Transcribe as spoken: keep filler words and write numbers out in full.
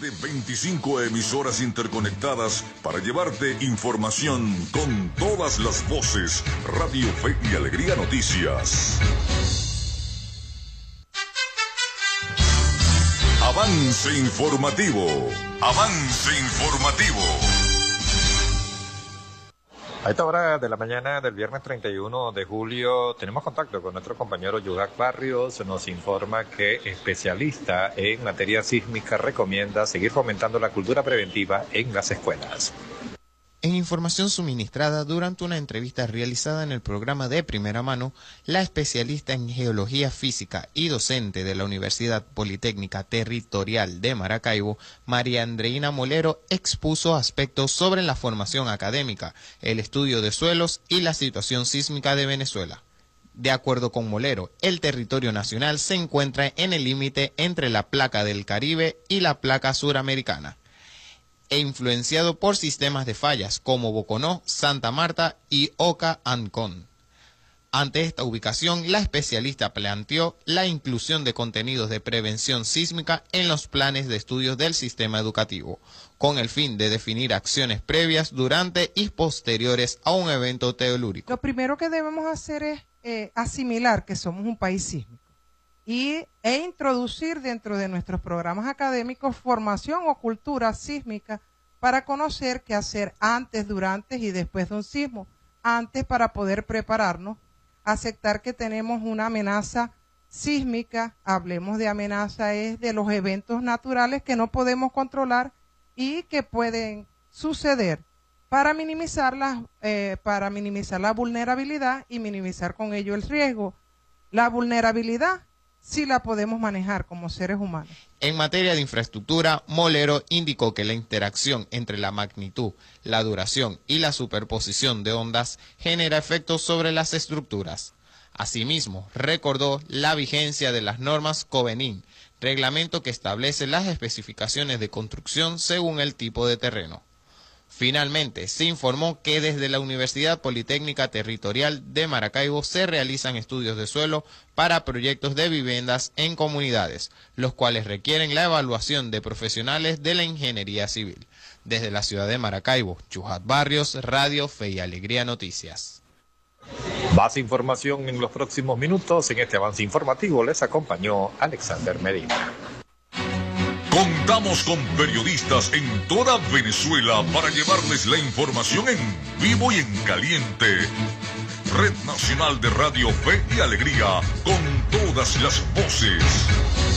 de veinticinco emisoras interconectadas para llevarte información con todas las voces. Radio Fe y Alegría Noticias. Avance informativo. Avance informativo. A esta hora de la mañana del viernes treinta y uno de julio tenemos contacto con nuestro compañero Yudac Barrios. Nos informa que especialista en materia sísmica recomienda seguir fomentando la cultura preventiva en las escuelas. En información suministrada durante una entrevista realizada en el programa de Primera Mano, la especialista en geología física y docente de la Universidad Politécnica Territorial de Maracaibo, María Andreina Molero, expuso aspectos sobre la formación académica, el estudio de suelos y la situación sísmica de Venezuela. De acuerdo con Molero, el territorio nacional se encuentra en el límite entre la placa del Caribe y la placa suramericana, e influenciado por sistemas de fallas como Boconó, Santa Marta y Oca Ancón. Ante esta ubicación, la especialista planteó la inclusión de contenidos de prevención sísmica en los planes de estudios del sistema educativo, con el fin de definir acciones previas, durante y posteriores a un evento telúrico. Lo primero que debemos hacer es eh, asimilar que somos un país sísmico y, e introducir dentro de nuestros programas académicos formación o cultura sísmica para conocer qué hacer antes, durante y después de un sismo. Antes, para poder prepararnos, aceptar que tenemos una amenaza sísmica. Hablemos de amenaza, es de los eventos naturales que no podemos controlar y que pueden suceder, para minimizarlas, eh, para minimizar la vulnerabilidad y minimizar con ello el riesgo. La vulnerabilidad sí la podemos manejar como seres humanos. En materia de infraestructura, Molero indicó que la interacción entre la magnitud, la duración y la superposición de ondas genera efectos sobre las estructuras. Asimismo, recordó la vigencia de las normas COVENIN, reglamento que establece las especificaciones de construcción según el tipo de terreno. Finalmente, se informó que desde la Universidad Politécnica Territorial de Maracaibo se realizan estudios de suelo para proyectos de viviendas en comunidades, los cuales requieren la evaluación de profesionales de la ingeniería civil. Desde la ciudad de Maracaibo, Yudac Barrios, Radio Fe y Alegría Noticias. Más información en los próximos minutos. En este avance informativo les acompañó Alexander Medina. Contamos con periodistas en toda Venezuela para llevarles la información en vivo y en caliente. Red Nacional de Radio Fe y Alegría, con todas las voces.